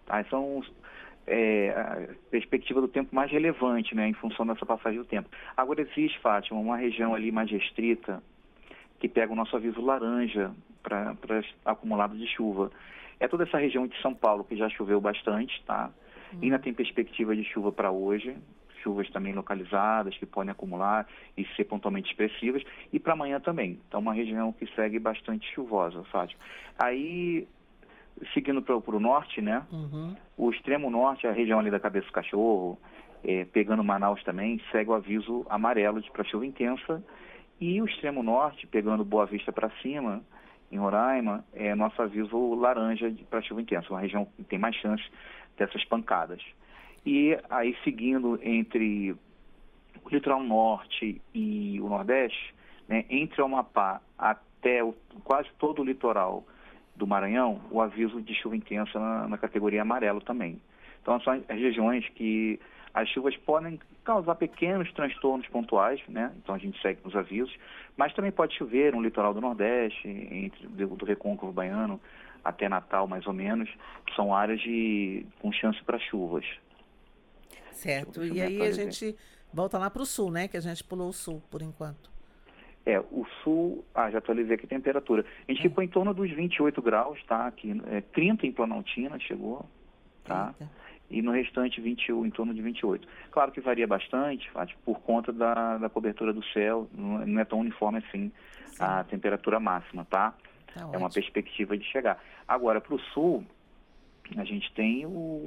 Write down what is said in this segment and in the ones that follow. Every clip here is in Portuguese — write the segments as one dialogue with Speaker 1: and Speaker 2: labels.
Speaker 1: tá? São a perspectiva do tempo mais relevante, né, em função dessa passagem do tempo. Agora existe, Fátima, uma região ali mais restrita que pega o nosso aviso laranja para acumulado de chuva. É toda essa região de São Paulo que já choveu bastante, tá? Ainda tem perspectiva de chuva para hoje, chuvas também localizadas que podem acumular e ser pontualmente expressivas, e para amanhã também. Então, uma região que segue bastante chuvosa, Fátima. Aí, seguindo para o norte, né? O extremo norte, a região ali da Cabeça do Cachorro, pegando Manaus também, segue o aviso amarelo para chuva intensa. E o extremo norte, pegando Boa Vista para cima, em Roraima, é nosso aviso laranja para chuva intensa, uma região que tem mais chance dessas pancadas. E aí, seguindo entre o litoral norte e o nordeste, né, entre o Amapá até quase todo o litoral do Maranhão, o aviso de chuva intensa na categoria amarelo também. Então, são as regiões que as chuvas podem causar pequenos transtornos pontuais, né? Então a gente segue nos avisos, mas também pode chover no litoral do Nordeste, do Recôncavo Baiano até Natal, mais ou menos, são áreas com chance para chuvas.
Speaker 2: Certo, e aí a gente volta lá para o sul, né? Que a gente pulou o sul, por enquanto.
Speaker 1: O sul, já atualizei aqui a temperatura. A gente ficou em torno dos 28 graus, tá? Aqui, 30 em Planaltina chegou, tá? Eita. E no restante em torno de 28. Claro que varia bastante, por conta da cobertura do céu, não é tão uniforme assim. Sim. A temperatura máxima, tá? É uma perspectiva de chegar. Agora, para o sul, a gente tem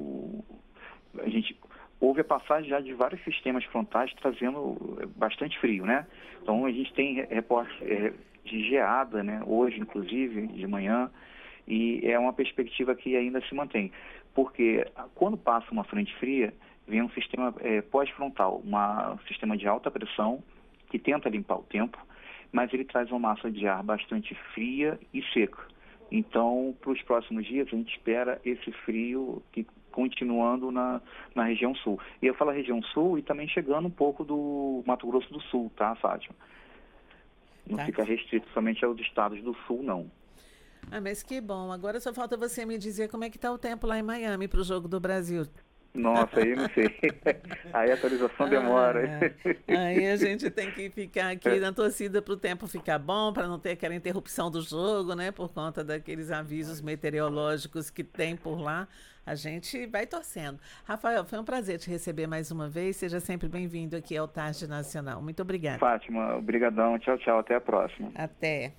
Speaker 1: houve a passagem já de vários sistemas frontais trazendo bastante frio, né? Então a gente tem reporte de geada, né? Hoje, inclusive, de manhã, e é uma perspectiva que ainda se mantém. Porque quando passa uma frente fria, vem um sistema pós-frontal, um sistema de alta pressão que tenta limpar o tempo, mas ele traz uma massa de ar bastante fria e seca. Então, para os próximos dias, a gente espera esse frio continuando na região sul. E eu falo região sul e também chegando um pouco do Mato Grosso do Sul, tá, Fátima? Não fica restrito somente aos estados do sul, não.
Speaker 2: Mas que bom. Agora só falta você me dizer como é que está o tempo lá em Miami para o Jogo do Brasil.
Speaker 1: Nossa, aí não sei. Aí a atualização demora.
Speaker 2: Aí a gente tem que ficar aqui na torcida para o tempo ficar bom, para não ter aquela interrupção do jogo, né? Por conta daqueles avisos meteorológicos que tem por lá. A gente vai torcendo. Rafael, foi um prazer te receber mais uma vez. Seja sempre bem-vindo aqui ao Tarde Nacional. Muito obrigada.
Speaker 1: Fátima, obrigadão. Tchau, tchau. Até a próxima.
Speaker 2: Até.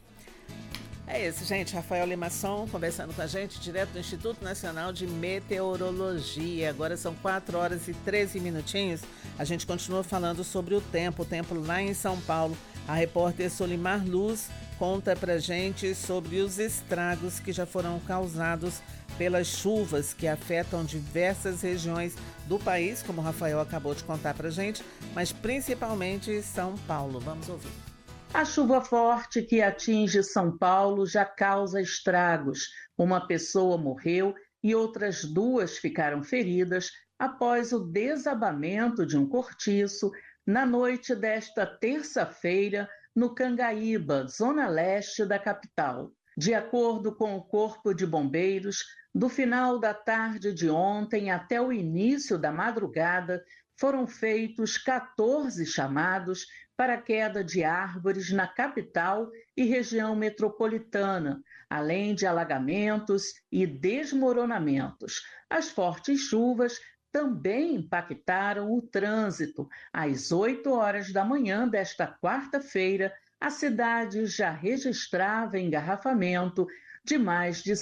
Speaker 2: É isso, gente. Rafael Limação conversando com a gente direto do Instituto Nacional de Meteorologia. Agora são 4 horas e 13 minutinhos. A gente continua falando sobre o tempo lá em São Paulo. A repórter Solimar Luz conta pra gente sobre os estragos que já foram causados pelas chuvas que afetam diversas regiões do país, como o Rafael acabou de contar pra gente, mas principalmente São Paulo. Vamos ouvir.
Speaker 3: A chuva forte que atinge São Paulo já causa estragos. Uma pessoa morreu e outras 2 ficaram feridas após o desabamento de um cortiço na noite desta terça-feira no Cangaíba, zona leste da capital. De acordo com o Corpo de Bombeiros, do final da tarde de ontem até o início da madrugada, foram feitos 14 chamados para a queda de árvores na capital e região metropolitana, além de alagamentos e desmoronamentos. As fortes chuvas também impactaram o trânsito. Às 8 horas da manhã desta quarta-feira, a cidade já registrava engarrafamento de mais de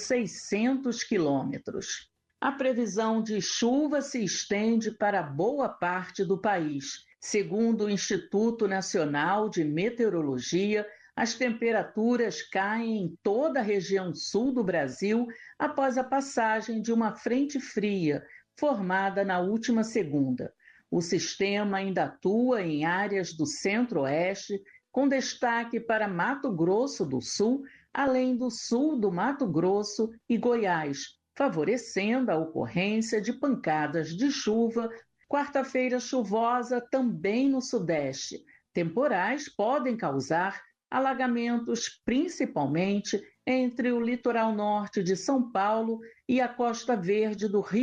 Speaker 3: 600 quilômetros. A previsão de chuva se estende para boa parte do país. Segundo o Instituto Nacional de Meteorologia, as temperaturas caem em toda a região sul do Brasil após a passagem de uma frente fria, formada na última segunda. O sistema ainda atua em áreas do centro-oeste, com destaque para Mato Grosso do Sul, além do sul do Mato Grosso e Goiás, favorecendo a ocorrência de pancadas de chuva. Quarta-feira chuvosa também no Sudeste. Temporais podem causar alagamentos, principalmente entre o litoral norte de São Paulo e a Costa Verde do Rio